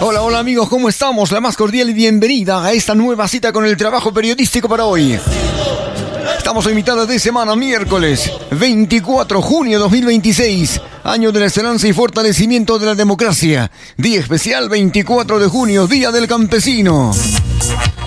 Hola, hola amigos, ¿cómo estamos? La más cordial y bienvenida a esta nueva cita con el trabajo periodístico para hoy. Estamos en mitad de semana, miércoles 24 de junio 2026, año de la esperanza y fortalecimiento de la democracia. Día especial 24 de junio, Día del Campesino.